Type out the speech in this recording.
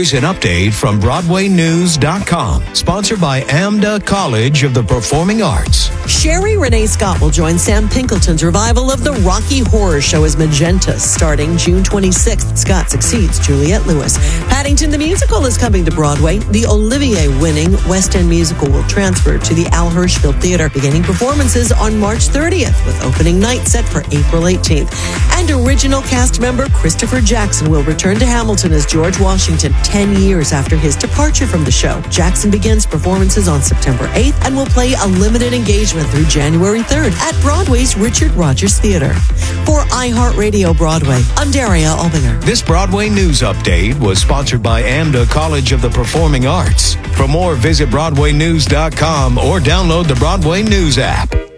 Here's an update from BroadwayNews.com, sponsored by AMDA College of the Performing Arts. Sherry Renee Scott will join Sam Pinkelton's revival of the Rocky Horror Show as Magenta, starting June 26th. Scott succeeds Juliette Lewis. Paddington the Musical is coming to Broadway. The Olivier-winning West End musical will transfer to the Al Hirschfeld Theater, beginning performances on March 30th, with opening night set for April 18th. And original cast member Christopher Jackson will return to Hamilton as George Washington 10 years after his departure from the show. Jackson begins performances on September 8th and will play a limited engagement through January 3rd at Broadway's Richard Rogers Theater. For iHeartRadio Broadway, I'm Daria Albinger. This Broadway News Update was sponsored by AMDA College of the Performing Arts. For more, visit BroadwayNews.com or download the Broadway News app.